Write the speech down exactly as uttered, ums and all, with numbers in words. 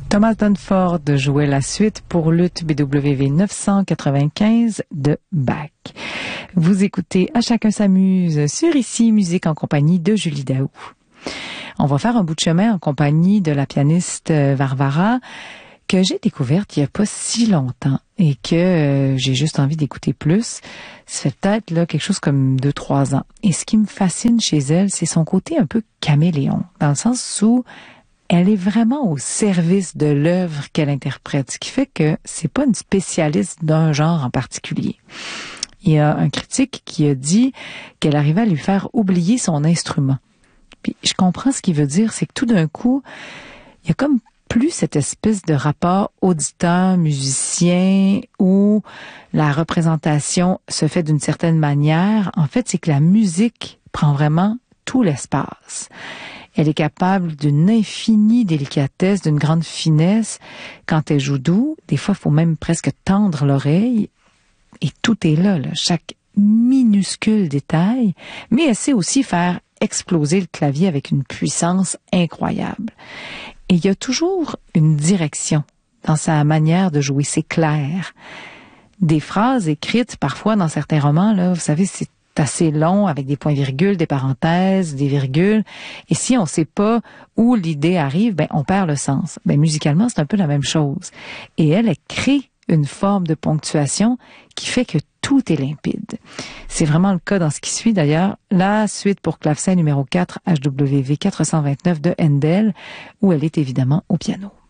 Thomas Dunford jouait la suite pour luth B W V neuf cent quatre-vingt-quinze de Bach. Vous écoutez À chacun s'amuse sur Ici Musique en compagnie de Julie Daou. On va faire un bout de chemin en compagnie de la pianiste Varvara que j'ai découverte il n'y a pas si longtemps et que euh, j'ai juste envie d'écouter plus. Ça fait peut-être là quelque chose comme deux, trois ans. Et ce qui me fascine chez elle, c'est son côté un peu caméléon, dans le sens où elle est vraiment au service de l'œuvre qu'elle interprète, ce qui fait que c'est pas une spécialiste d'un genre en particulier. Il y a un critique qui a dit qu'elle arrivait à lui faire oublier son instrument. Puis je comprends ce qu'il veut dire, c'est que tout d'un coup, il y a comme plus cette espèce de rapport auditeur-musicien où la représentation se fait d'une certaine manière. En fait, c'est que la musique prend vraiment tout l'espace. Elle est capable d'une infinie délicatesse, d'une grande finesse. Quand elle joue doux, des fois, il faut même presque tendre l'oreille. Et tout est là, là, chaque minuscule détail. Mais elle sait aussi faire exploser le clavier avec une puissance incroyable. Et il y a toujours une direction dans sa manière de jouer. C'est clair. Des phrases écrites parfois dans certains romans, là, vous savez, c'est assez long avec des points-virgules, des parenthèses, des virgules. Et si on ne sait pas où l'idée arrive, ben on perd le sens. Ben musicalement, c'est un peu la même chose. Et elle, elle crée une forme de ponctuation qui fait que tout est limpide. C'est vraiment le cas dans ce qui suit d'ailleurs, la suite pour clavecin numéro quatre H W V quatre cent vingt-neuf de Handel, où elle est évidemment au piano.